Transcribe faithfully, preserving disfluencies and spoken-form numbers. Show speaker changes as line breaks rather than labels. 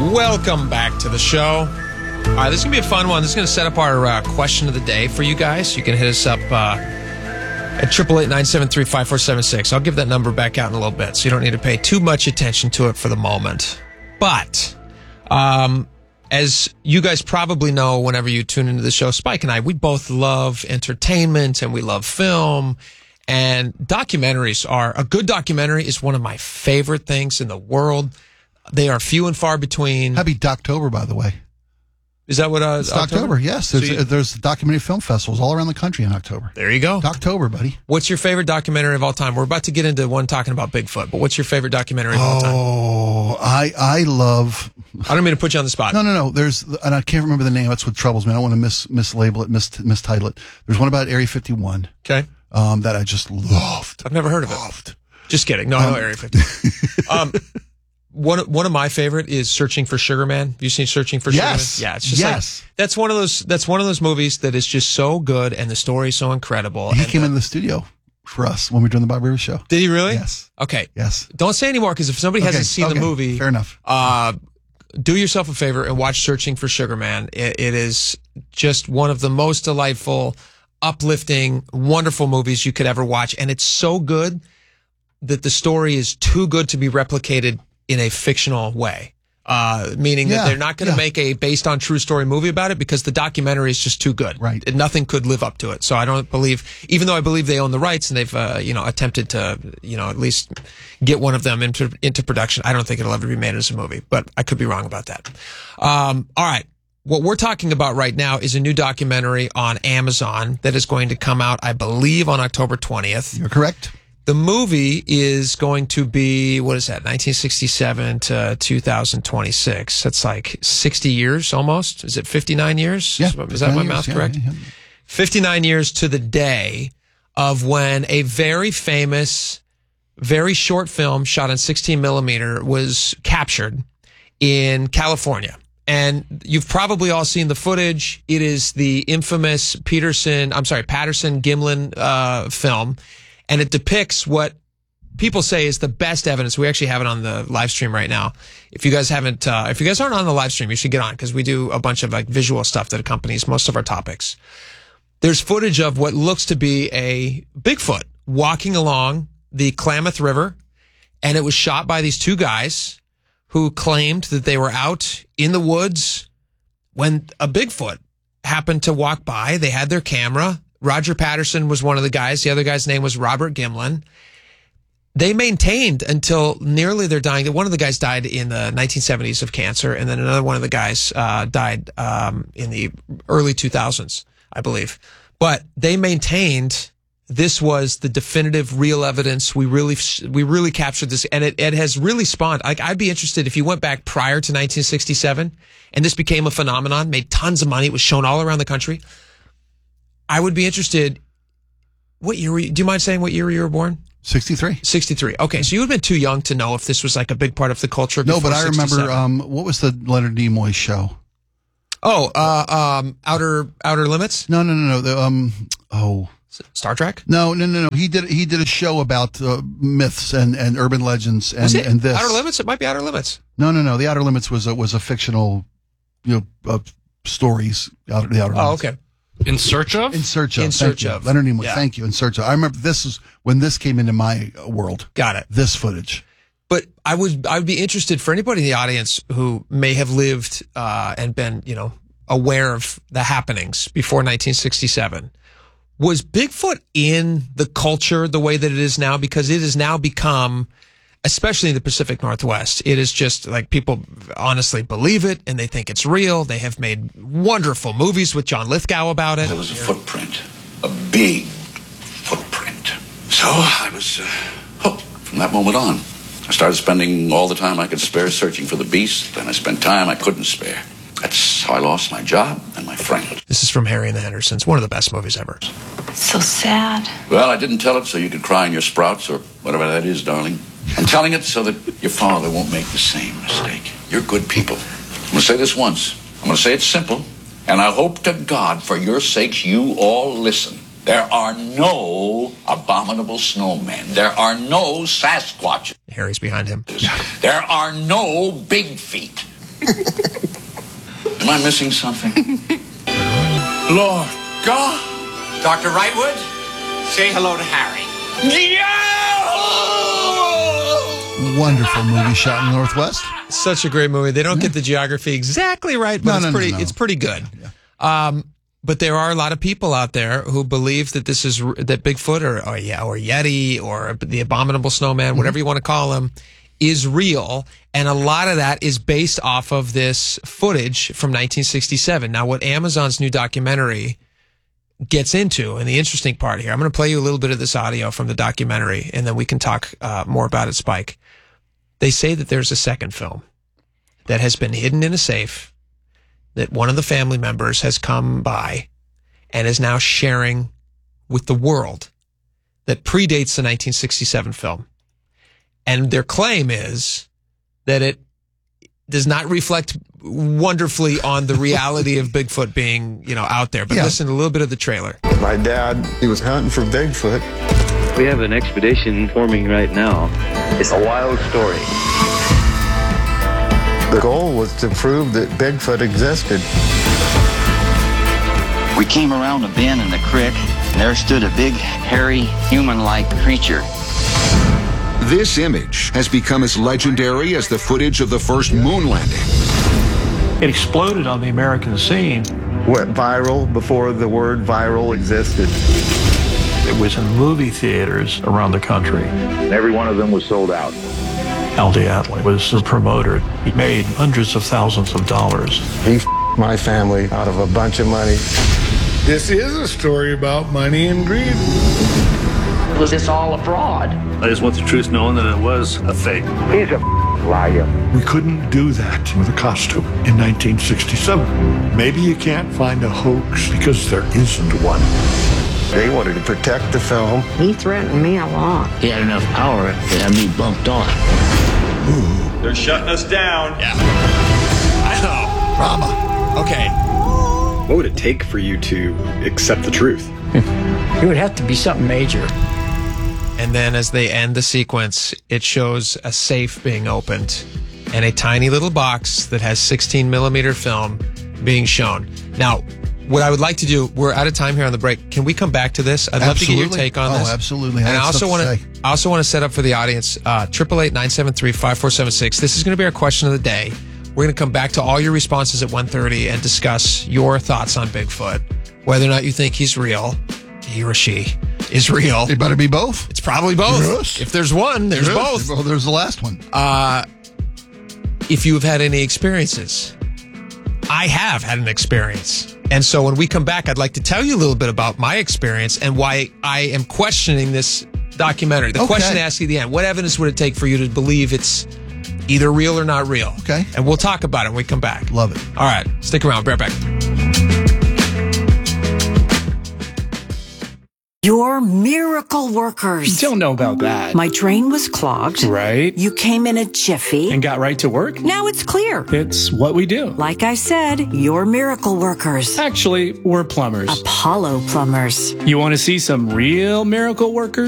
Welcome back to the show. All right, this is going to be a fun one. This is going to set up our uh, question of the day for you guys. You can hit us up uh, at eight eight eight, nine seven three, five four seven six. I'll give that number back out in a little bit, so you don't need to pay too much attention to it for the moment. But um, as you guys probably know, whenever you tune into the show, Spike and I, we both love entertainment and we love film. And documentaries are, a good documentary is one of my favorite things in the world. They are few and far between.
Happy Doctober, by the way.
Is that what? Uh,
it's October? October, yes. There's, so you, there's documentary film festivals all around the country in October.
There you go.
October, buddy.
What's your favorite documentary of all time? We're about to get into one talking about Bigfoot, but what's your favorite documentary of all time?
Oh, I I love.
I don't mean to put you on the spot.
No, no, no. There's, and I can't remember the name. That's what troubles me. I don't want to mis mislabel it, mis mistitle it. There's one about Area fifty-one.
Okay.
Um, that I just loved.
I've never heard of it.
Loved.
Just kidding. No, um, I know Area fifty-one. um. One one of my favorite is Searching for Sugar Man. Have you seen Searching for
yes.
Sugar Man? Yeah, it's just
yes.
like, that's one of those that's one of those movies that is just so good and the story is so incredible.
He
and
came
the,
into the studio for us when we were doing the Bob Rivers show.
Did he really?
Yes.
Okay.
Yes.
Don't say anymore, because if somebody
okay.
hasn't seen
okay.
the movie,
fair enough.
Uh, do yourself a favor and watch Searching for Sugar Man. It, it is just one of the most delightful, uplifting, wonderful movies you could ever watch, and it's so good that the story is too good to be replicated in a fictional way, uh, meaning
yeah,
that they're not going to
yeah.
make a based on true story movie about it because the documentary is just too good.
Right.
Nothing could live up to it. So I don't believe, even though I believe they own the rights and they've, uh, you know, attempted to, you know, at least get one of them into, into production, I don't think it'll ever be made as a movie, but I could be wrong about that. Um, all right. What we're talking about right now is a new documentary on Amazon that is going to come out, I believe, on October twentieth.
You're correct.
The movie is going to be, what is that, nineteen sixty-seven to two thousand twenty-six. That's like sixty years almost. Is it fifty-nine years?
Yeah.
Is that my
years,
math
yeah,
correct?
Yeah, yeah.
fifty-nine years to the day of when a very famous, very short film shot on sixteen millimeter was captured in California. And you've probably all seen the footage. It is the infamous Peterson, I'm sorry, Patterson-Gimlin uh, film. And it depicts what people say is the best evidence. We actually have it on the live stream right now. If you guys haven't, uh, if you guys aren't on the live stream, you should get on, because we do a bunch of like visual stuff that accompanies most of our topics. There's footage of what looks to be a Bigfoot walking along the Klamath River, and it was shot by these two guys who claimed that they were out in the woods when a Bigfoot happened to walk by. They had their camera. Roger Patterson was one of the guys. The other guy's name was Robert Gimlin. They maintained until nearly their dying that one of the guys died in the nineteen seventies of cancer, and then another one of the guys uh, died um, in the early two thousands, I believe. But they maintained this was the definitive, real evidence. We really, we really captured this, and it, it has really spawned. Like, I'd be interested if you went back prior to nineteen sixty-seven, and this became a phenomenon, made tons of money. It was shown all around the country. I would be interested. What year were you, do you mind saying what year you were born?
sixty-three.
sixty-three. Okay, so you would have been too young to know if this was like a big part of the culture.
No, but I remember, um, what was the Leonard Nimoy show?
Oh, uh, um, Outer Outer Limits?
No, no, no, no. The, um, oh.
Star Trek?
No, no, no, no. He did he did a show about uh, myths and, and urban legends and,
was it
and this.
Outer Limits? It might be Outer Limits.
No, no, no. The Outer Limits was a, was a fictional, you know, uh, stories. Outer, the Outer
Oh,
Limits.
okay.
In Search of?
In Search of.
In
Thank
Search
you.
of.
Leonard Nimoy.
Yeah.
Thank you. In Search of. I remember this is when this came into my world.
Got it.
This footage.
But I would I would be interested for anybody in the audience who may have lived uh, and been, you know, aware of the happenings before nineteen sixty-seven. Was Bigfoot in the culture the way that it is now? Because it has now become, especially in the Pacific Northwest, it is just like people honestly believe it and they think it's real. They have made wonderful movies with John Lithgow about it.
There was a footprint, a big footprint. So I was uh, hooked from that moment on. I started spending all the time I could spare searching for the beast, and I spent time I couldn't spare. That's how I lost my job and my friend.
This is from Harry and the Hendersons, one of the best movies ever.
So sad.
Well, I didn't tell it so you could cry in your sprouts or whatever that is, darling. I'm telling it so that your father won't make the same mistake. You're good people. I'm going to say this once. I'm going to say it simple, and I hope to God for your sakes you all listen. There are no abominable snowmen. There are no Sasquatches.
Harry's behind him.
There are no big feet. Am I missing something? Lord God.
Doctor Wrightwood, say hello to Harry.
Wonderful movie shot in the Northwest.
Such a great movie. They don't get the geography exactly right, but
No,
it's
no, no,
pretty.
no.
It's pretty good. Um, but there are a lot of people out there who believe that this is that Bigfoot or, or yeah or Yeti or the Abominable Snowman, whatever you want to call him, is real, and a lot of that is based off of this footage from nineteen sixty-seven. Now, what Amazon's new documentary gets into, and the interesting part here, I'm going to play you a little bit of this audio from the documentary, and then we can talk uh, more about it, Spike. They say that there's a second film that has been hidden in a safe that one of the family members has come by and is now sharing with the world that predates the nineteen sixty-seven film. And their claim is that it does not reflect wonderfully on the reality of Bigfoot being, you know, out there. But
Yeah.
listen to a little bit of the trailer.
My dad, he was hunting for Bigfoot.
We have an expedition forming right now. It's a wild story.
The goal was to prove that Bigfoot existed.
We came around a bend in the creek, and there stood a big, hairy, human-like creature.
This image has become as legendary as the footage of the first moon landing.
It exploded on the American scene.
Went viral before the word viral existed.
It was in movie theaters around the country.
Every one of them was sold out.
Aldi Atley was the promoter. He made hundreds of thousands of dollars.
He f***ed my family out of a bunch of money.
This is a story about money and greed.
Was this all a fraud?
I just want the truth known that it was a fake.
He's a liar.
We couldn't do that with a costume in nineteen sixty-seven. Maybe you can't find a hoax because there isn't one.
They wanted to protect the film.
He threatened me a lot.
He had enough power to have me bumped on.
Ooh. They're shutting us down.
Yeah. I know.
Drama.
Okay.
What would it take for you to accept the truth?
It would have to be something major.
And then as they end the sequence, it shows a safe being opened and a tiny little box that has sixteen millimeter film being shown. Now, what I would like to do, we're out of time here on the break. Can we come back to this? I'd love
Absolutely.
to get your take on
Oh,
this.
absolutely. I
And I
have
also
stuff
want
to
to
say.
I also want to set up for the audience, uh, eight eight eight, nine seven three, five four seven six. This is going to be our question of the day. We're going to come back to all your responses at one thirty and discuss your thoughts on Bigfoot, whether or not you think he's real, he or she is real.
It better be both.
It's probably both.
Yes.
If there's one, there's
Yes.
both.
Well, there's the last one.
Uh, if you've had any experiences, I have had an experience. And so when we come back, I'd like to tell you a little bit about my experience and why I am questioning this documentary. The
Okay.
question I ask you at the end, what evidence would it take for you to believe it's either real or not real?
Okay.
And we'll talk about it when we come back.
Love it.
All right. Stick around. We'll be right back.
You're miracle workers.
Don't know about that.
My drain was clogged.
Right.
You came in a jiffy.
And got right to work.
Now it's clear.
It's what we do.
Like I said, you're miracle workers.
Actually, we're plumbers.
Apollo plumbers.
You want to see some real miracle workers?